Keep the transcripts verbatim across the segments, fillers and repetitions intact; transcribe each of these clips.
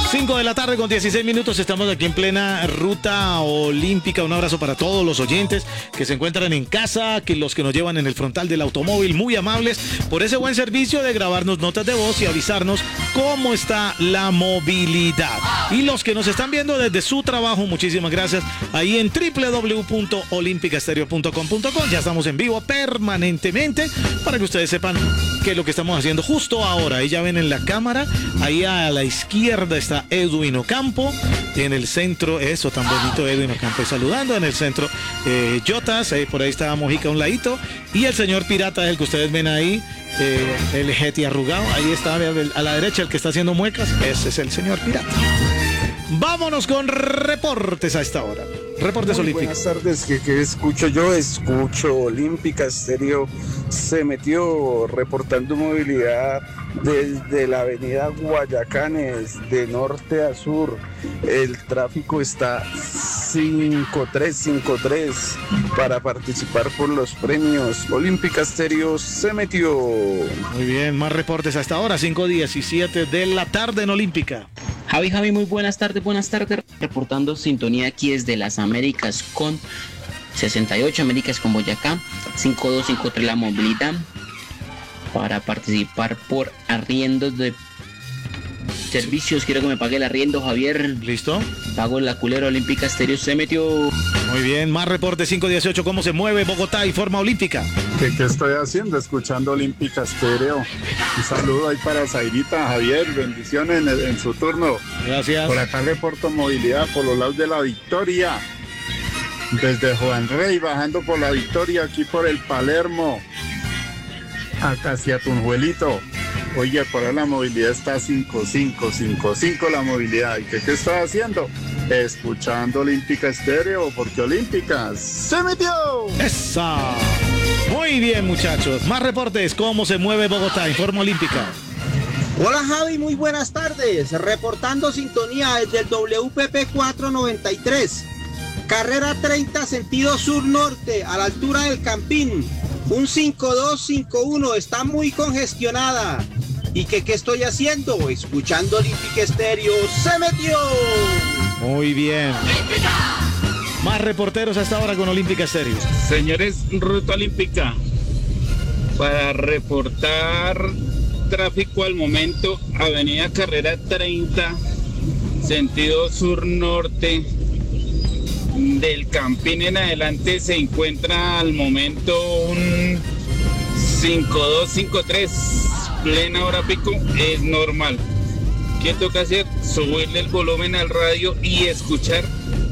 cinco de la tarde con dieciséis minutos, estamos aquí en plena ruta olímpica. Un abrazo para todos los oyentes que se encuentran en casa, que los que nos llevan en el frontal del automóvil, muy amables por ese buen servicio de grabarnos notas de voz y avisarnos cómo está la movilidad. Y los que nos están viendo desde su trabajo, muchísimas gracias. Ahí en doble u doble u doble u punto olímpica estéreo punto com punto co, ya estamos en vivo permanentemente para que ustedes sepan qué es lo que estamos haciendo justo ahora. Ahí ya ven en la cámara, ahí a la izquierda está Edwin Ocampo, en el centro, eso tan bonito, Edwin Ocampo saludando, en el centro eh, Jotas, eh, por ahí está Mojica a un ladito, y el señor Pirata es el que ustedes ven ahí, eh, el Getty arrugado, ahí está a la derecha el que está haciendo muecas, ese es el señor Pirata. Vámonos con reportes a esta hora. Reportes Muy olímpicos. Buenas tardes, ¿qué, qué escucho yo? Escucho Olímpica Estéreo se metió reportando movilidad desde la avenida Guayacanes de norte a sur. El tráfico está cinco tres cinco tres para participar por los premios. Olímpica Estéreo se metió. Muy bien, más reportes a esta hora, cinco diecisiete de la tarde en Olímpica. Javi, Javi, muy buenas tardes, buenas tardes. Reportando sintonía aquí desde las Américas con sesenta y ocho, Américas con Boyacá, cinco dos cinco tres la movilidad para participar por arriendos de servicios. Quiero que me pague el arriendo, Javier. ¿Listo? Pago la culera. Olímpica Estéreo se metió. Muy bien, más reportes, cinco dieciocho, ¿cómo se mueve Bogotá y forma olímpica? ¿Qué, qué estoy haciendo? Escuchando Olímpica Estéreo. Un saludo ahí para Zairita, Javier, bendiciones en, en su turno. Gracias. Por acá reporto movilidad por los lados de la Victoria. Desde Juan Rey, bajando por la Victoria, aquí por el Palermo, acá hacia Tunjuelito. Oye, por ahí la movilidad está cinco cinco cinco cinco la movilidad. ¿Y qué, qué estoy haciendo? Escuchando Olímpica Estéreo, porque Olímpica se metió. ¡Esa! Muy bien, muchachos. Más reportes, ¿cómo se mueve Bogotá en forma olímpica? Hola Javi, muy buenas tardes. Reportando sintonía desde el W P P cuatrocientos noventa y tres. Carrera treinta, sentido sur-norte, a la altura del Campín. Un cinco dos cinco uno, está muy congestionada. ¿Y qué, qué estoy haciendo? Escuchando Olímpica Estéreo, ¡se metió! Muy bien. Más reporteros hasta ahora con Olímpica Estéreo. Señores, Ruta Olímpica, para reportar tráfico al momento, Avenida Carrera treinta, sentido sur-norte, del Campín en adelante se encuentra al momento un cinco dos cinco tres, plena hora pico, es normal. ¿Qué toca hacer? Subirle el volumen al radio y escuchar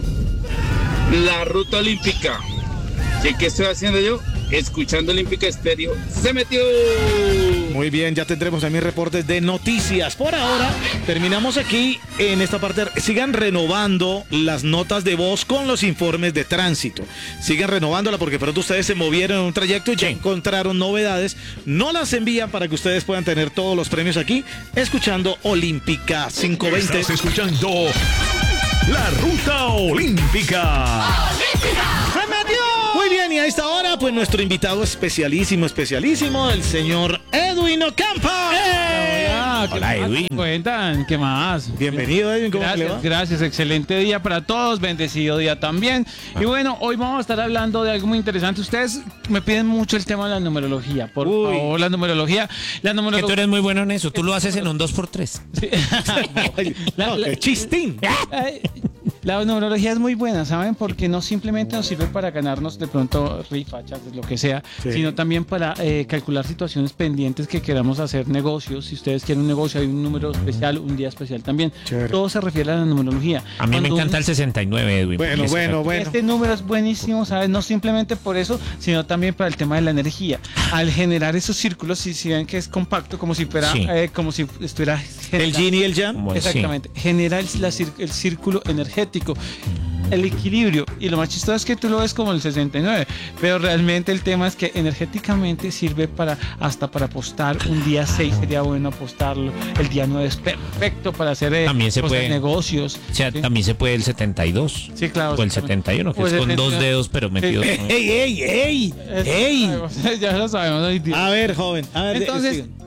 la Ruta Olímpica. ¿Qué, qué estoy haciendo yo? Escuchando Olímpica Estéreo, se metió. Muy bien, ya tendremos también reportes de noticias. Por ahora, terminamos aquí en esta parte. Sigan renovando las notas de voz con los informes de tránsito. Sigan renovándola porque pronto ustedes se movieron en un trayecto y ya encontraron novedades. No las envían para que ustedes puedan tener todos los premios aquí, escuchando Olímpica quinientos veinte. Estás escuchando la Ruta Olímpica. ¡Se metió! Muy bien, y a esta hora, pues nuestro invitado especialísimo, especialísimo, el señor Edwin Ocampo. ¡Eh! Hola, Hola, Edwin. ¿Qué cuentan? ¿Qué más? Bienvenido, Edwin. ¿Cómo gracias, le va? Gracias, excelente día para todos, bendecido día también. Ah. Y bueno, hoy vamos a estar hablando de algo muy interesante. Ustedes me piden mucho el tema de la numerología. Por Uy. favor, la numerología. La numerología. Que tú eres muy bueno en eso. Tú lo haces en un dos por tres. Sí. la, la, el chistín. La numerología es muy buena, ¿saben? Porque no simplemente nos sirve para ganarnos de pronto rifas, lo que sea, sí. sino también para eh, calcular situaciones pendientes que queramos hacer, negocios. Si ustedes quieren un negocio, hay un número especial, un día especial también. Chévere. Todo se refiere a la numerología. A mí Cuando me encanta un... el sesenta y nueve, Edwin. Bueno, bueno, bueno. Este número es buenísimo, ¿sabes? No simplemente por eso, sino también para el tema de la energía. Al generar esos círculos, si, si ven que es compacto, como si fuera, sí. eh, como si estuviera... El yin y el yang. Bueno, exactamente. Sí. Genera el, la, el círculo energético. El equilibrio, y lo más chistoso es que tú lo ves como el sesenta y nueve, pero realmente el tema es que energéticamente sirve para hasta para apostar. Un día seis sería bueno apostarlo, el día nueve es perfecto para hacer eh, también se puede, negocios. O sea, ¿sí? También se puede el setenta y dos. Sí, claro. O el setenta y uno, que es con dos dedos, pero metidos. ¡Ey, ey, ey! ¡Ey! Ya lo sabemos. A ver, joven. A ver, entonces,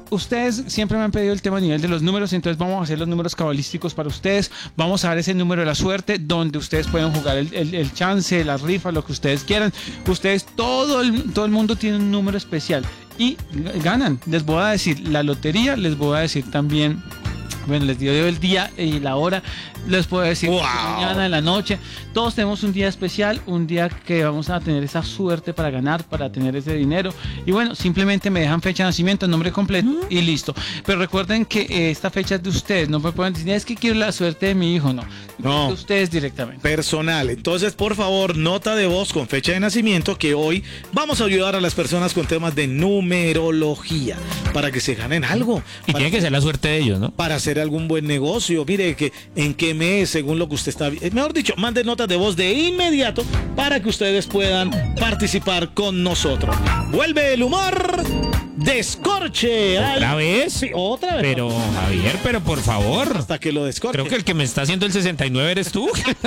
ustedes siempre me han pedido el tema a nivel de los números, entonces vamos a hacer los números cabalísticos para ustedes. Vamos a dar ese número de la suerte donde ustedes pueden jugar el, el, el chance, la rifa, lo que ustedes quieran. Ustedes, todo el, todo el mundo tiene un número especial y ganan. Les voy a decir la lotería, les voy a decir también... Bueno, les digo el día y la hora, les puedo decir wow. mañana, en la noche. Todos tenemos un día especial, un día que vamos a tener esa suerte para ganar, para tener ese dinero. Y bueno, simplemente me dejan fecha de nacimiento, nombre completo ¿Mm? y listo. Pero recuerden que eh, esta fecha es de ustedes, no me pueden decir, es que quiero la suerte de mi hijo, no. No. De ustedes directamente. Personal. Entonces, por favor, nota de voz con fecha de nacimiento, que hoy vamos a ayudar a las personas con temas de numerología para que se ganen algo. Y para, tiene que ser la suerte de ellos, ¿no? Para hacer algún buen negocio. Mire que en qué mes, según lo que usted está... Mejor dicho, mande notas de voz de inmediato para que ustedes puedan participar con nosotros. Vuelve el humor. Descorche. ¿Otra Ay, vez? Sí, otra vez. Pero, Javier, pero por favor. Hasta que lo descorche. Creo que el que me está haciendo el sesenta y nueve eres tú.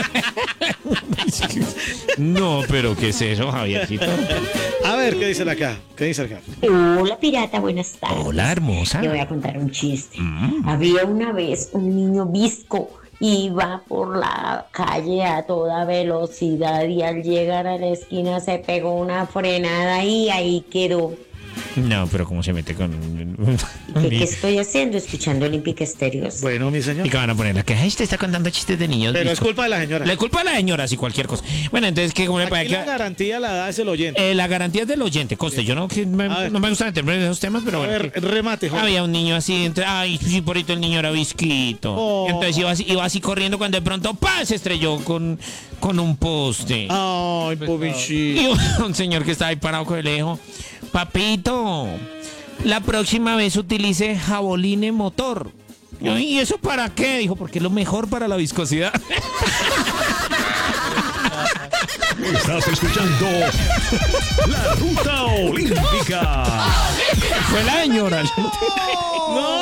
No, pero ¿qué es eso, Javiercito? A ver, ¿qué dicen acá? ¿Qué dicen acá? Hola, pirata, buenas tardes. Hola, hermosa. Te voy a contar un chiste. Mm. Había una vez un niño visco. Iba por la calle a toda velocidad y al llegar a la esquina se pegó una frenada y ahí quedó. No, pero ¿cómo se mete con...? ¿Qué, ¿Qué estoy haciendo? Escuchando Olímpica Estéreo. Bueno, mi señor. ¿Y qué van a poner? La que te está contando chistes de niños. Pero ¿listo? es culpa de la señora. La culpa de la señora, si cualquier cosa. Bueno, entonces, ¿qué? ¿Cómo le Aquí parece? la garantía la da es el oyente. Eh, la garantía es del oyente, coste. Yo no, que me, no me gusta meterme en esos temas, pero A bueno. ver, remate, joder. Había un niño así, entre, ay, sí, porito, el niño era visquito. Oh. Entonces iba así, iba así corriendo cuando de pronto, ¡pah!, se estrelló con, con un poste. Ay, pobrecito. Y un, un señor que estaba ahí parado con el hijo, papito, la próxima vez utilice jaboline motor. Yo, ¿y eso para qué? Dijo, porque es lo mejor para la viscosidad. Estás escuchando La Ruta Olímpica. Fue la señora. No.